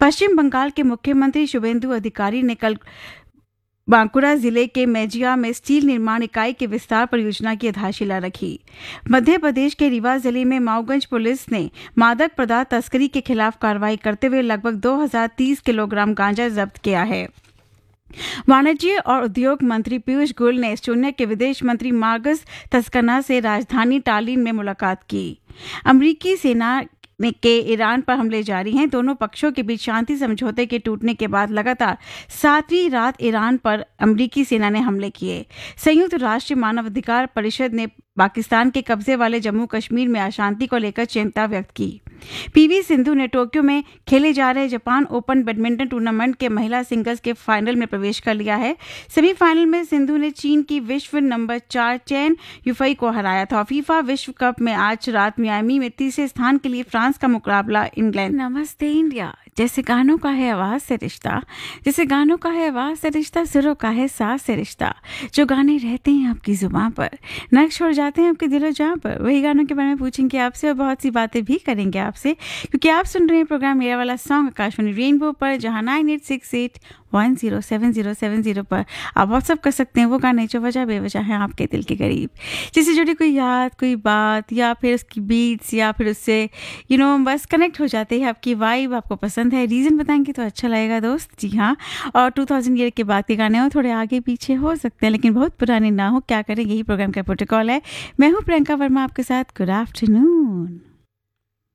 पश्चिम बंगाल के मुख्यमंत्री शुभेंदु अधिकारी ने कल बांकुरा जिले के मेजिया में स्टील निर्माण इकाई के विस्तार परियोजना की आधारशिला रखी। मध्य प्रदेश के रीवा जिले में माऊगंज पुलिस ने मादक पदार्थ तस्करी के खिलाफ कार्रवाई करते हुए लगभग 2030 किलोग्राम गांजा जब्त किया है। वाणिज्य और उद्योग मंत्री पीयूष गोयल ने एस्टोनिया के विदेश मंत्री मार्गस तस्कना से राजधानी टालिन में मुलाकात की। अमेरिकी सेना के ईरान पर हमले जारी हैं। दोनों पक्षों के बीच शांति समझौते के टूटने के बाद लगातार 7वीं रात ईरान पर अमेरिकी सेना ने हमले किए। संयुक्त राष्ट्र मानवाधिकार परिषद ने पाकिस्तान के कब्जे वाले जम्मू कश्मीर में अशांति को लेकर चिंता व्यक्त की। पीवी सिंधु ने टोक्यो में खेले जा रहे जापान ओपन बैडमिंटन टूर्नामेंट के महिला सिंगल्स के फाइनल में प्रवेश कर लिया है। सेमीफाइनल में सिंधु ने चीन की विश्व नंबर 4 चेन युफई को हराया था। फीफा विश्व कप में आज रात मियामी में तीसरे स्थान के लिए फ्रांस का मुकाबला इंग्लैंड। नमस्ते इंडिया। जैसे गानों का है आवाज से रिश्ता, जैसे गानों का है आवाज से रिश्ता, सुरों का है सास से रिश्ता। जो गाने रहते हैं आपकी जुबान पर, नक्श छोड़ जाते हैं आपके दिलो जान पर, वही गानों के बारे में पूछेंगे आपसे और बहुत सी बातें भी करेंगे आपसे, क्योंकि आप सुन रहे हैं प्रोग्राम मेरा वाला सॉन्ग आकाशवाणी रेनबो पर, जहां 9868107070 पर आप व्हाट्सअप कर सकते हैं वो गाने जो वजह बेवजह हैं आपके दिल के करीब, जिससे जुड़ी कोई याद, कोई बात या फिर उसकी बीट्स या फिर उससे बस कनेक्ट हो जाते हैं। आपकी वाइब आपको पसंद है, रीज़न बताएंगे तो अच्छा लगेगा दोस्त। जी हाँ, और 2000 ईयर के बाद के गाने हो, थोड़े आगे पीछे हो सकते हैं लेकिन बहुत पुराने ना हो। क्या करें, यही प्रोग्राम का प्रोटोकॉल है। मैं हूँ प्रियंका वर्मा आपके साथ। Good afternoon.